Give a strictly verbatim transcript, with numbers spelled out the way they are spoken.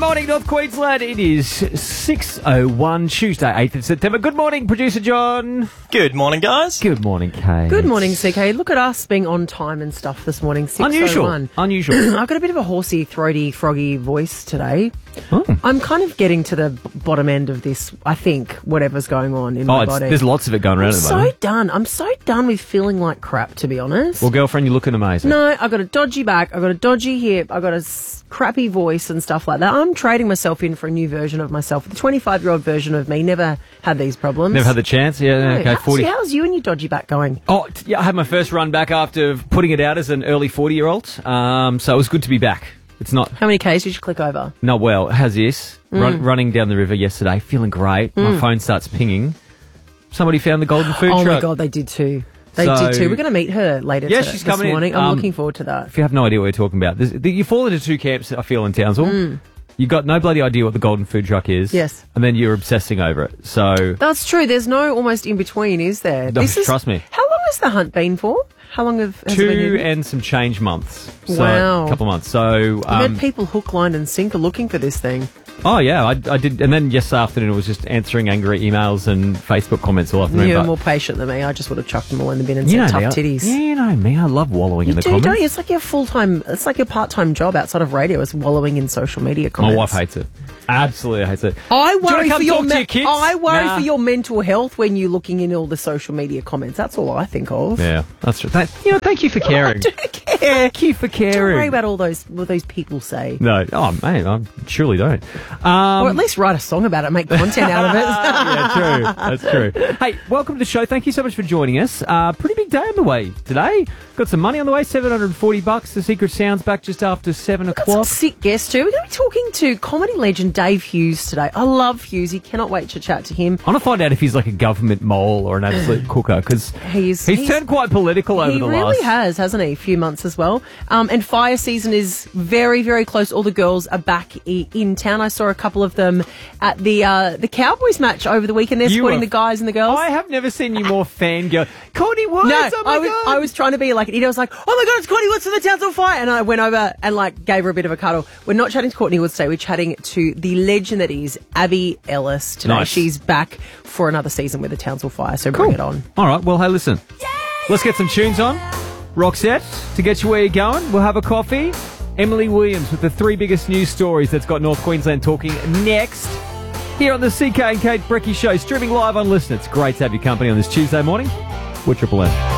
morning, North Queensland. It is six oh one, Tuesday, eighth of September. Good morning, Producer John. Good morning, guys. Good morning, Kate. Good morning, C K. Look at us being on time and stuff this morning. Unusual. Unusual. I've got a bit of a horsey, throaty, froggy voice today. Oh. I'm kind of getting to the b- bottom end of this, I think, whatever's going on in Oh, my it's, body. there's lots of it going around I'm at the so moment. done. I'm so done with feeling like crap, to be honest. Well, girlfriend, you're looking amazing. No, I've got a dodgy back, I've got a dodgy hip, I've got a s- crappy voice and stuff like that. I'm trading myself in for a new version of myself. The twenty-five-year-old version of me never had these problems. Never had the chance? Yeah, No. okay, how's, forty. how's you and your dodgy back going? Oh, t- yeah, I had my first run back after putting it out as an early forty-year-old, um, so it was good to be back. It's not... How many Ks did you click over? No, well, how's this? Mm. Run, running down the river yesterday, feeling great. My phone starts pinging. Somebody found the golden food Oh truck. my God, they did too. They So- did too. We're going to meet her later Yeah, to- she's this coming in. morning. I'm Um, looking forward to that. If you have no idea what we're talking about, there's, the, you fall into two camps, I feel, in Townsville. Mm. You've got no bloody idea what the golden food truck is. Yes. And then you're obsessing over it. So, That's true. There's no almost in between, is there? No, This is, trust me. How long has the hunt been for? How long have has it been two hidden? and some change months. So, Wow. a couple of months. So, I've um, had people hook, line and sinker looking for this thing. oh yeah, I, I did. And then yesterday afternoon it was just answering angry emails and Facebook comments all afternoon. You're but- more patient than me. I just would have chucked them all in the bin and you know said me, tough I- titties. Yeah, you know me. I love wallowing You in the do, comments. don't you? It's like your full-time, it's like your part-time job outside of radio is wallowing in social media comments. My wife hates it. Absolutely hates it. I Do you wanna worry come for your, talk to me- your kids? I worry Nah. for your mental health when you're looking in all the social media comments. That's all I think of. Yeah, that's true. That, you know, thank you for caring. I do care. Thank you for Don't caring. worry about all those what those people say. No, oh man, I surely don't. Um, Or at least write a song about it, make content out of it. yeah, true. That's true. Hey, welcome to the show. Thank you so much for joining us. Uh, pretty big day on the way today. Got some money on the way, seven hundred forty bucks. The Secret Sound's back just after seven Got some o'clock. sick guests too. We're going to be talking to comedy legend Dave Hughes today. I love Hughes. He cannot wait to chat to him. I want to find out if he's like a government mole or an absolute cooker, because He's, he's, turned quite political over He the really last... has, hasn't he? A few months as well. Um, and fire season is very, very close. All the girls are back i- in town. I saw a couple of them at the uh, the Cowboys match over the weekend. They're You supporting are- the guys and the girls. I have never seen you more fangirl. Courtney Woods, No, oh my I was God. I was trying to be like an idiot. I was like, oh my God, it's Courtney Woods from the Townsville Fire. And I went over and like gave her a bit of a cuddle. We're not chatting to Courtney Woods today. We're chatting to the legend that is Abby Ellis today. Nice. She's back for another season with the Townsville Fire. So bring it on. All right, well, hey, listen. Let's get some tunes on. Roxette, to get you where you're going. We'll have a coffee. Emily Williams with the three biggest news stories that's got North Queensland talking next. Here on the C K and Kate Brecky Show, streaming live on Listen. It's great to have your company on this Tuesday morning. We're Triple M.